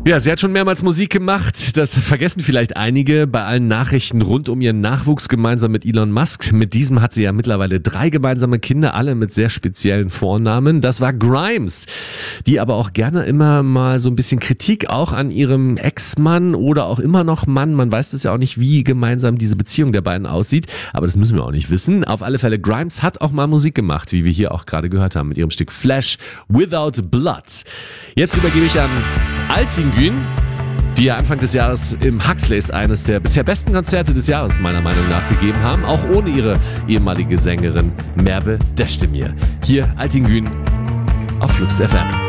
Ja, sie hat schon mehrmals Musik gemacht. Das vergessen vielleicht einige bei allen Nachrichten rund um ihren Nachwuchs gemeinsam mit Elon Musk. Mit diesem hat sie ja mittlerweile 3 gemeinsame Kinder, alle mit sehr speziellen Vornamen. Das war Grimes, die aber auch gerne immer mal so ein bisschen Kritik auch an ihrem Ex-Mann oder auch immer noch Mann. Man weiß es ja auch nicht, wie gemeinsam diese Beziehung der beiden aussieht, aber das müssen wir auch nicht wissen. Auf alle Fälle, Grimes hat auch mal Musik gemacht, wie wir hier auch gerade gehört haben, mit ihrem Stück Flesh Without Blood. Jetzt übergebe ich an Altin Gün, die ja Anfang des Jahres im Huxleys eines der bisher besten Konzerte des Jahres meiner Meinung nach gegeben haben, auch ohne ihre ehemalige Sängerin Merve Deschdemir. Hier Altin Gün auf Flux FM.